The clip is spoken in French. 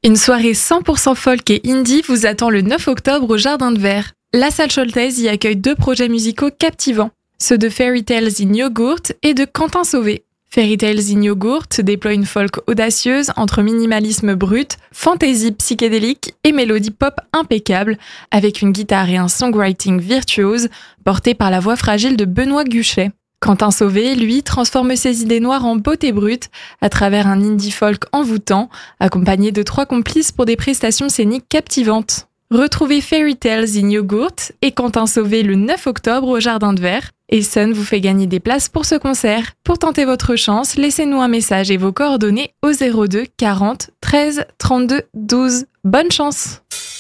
Une soirée 100% folk et indie vous attend le 9 octobre au Jardin de Verre. La salle Scholtez y accueille 2 projets musicaux captivants, ceux de Fairy Tales in Yogurt et de Quentin Sauvé. Fairy Tales in Yogurt déploie une folk audacieuse entre minimalisme brut, fantaisie psychédélique et mélodie pop impeccable, avec une guitare et un songwriting virtuose portés par la voix fragile de Benoît Guchet. Quentin Sauvé, lui, transforme ses idées noires en beauté brute à travers un indie folk envoûtant, accompagné de 3 complices pour des prestations scéniques captivantes. Retrouvez Fairy Tales in Yogurt et Quentin Sauvé le 9 octobre au Jardin de Verre. Et Sun vous fait gagner des places pour ce concert. Pour tenter votre chance, laissez-nous un message et vos coordonnées au 02 40 13 32 12. Bonne chance!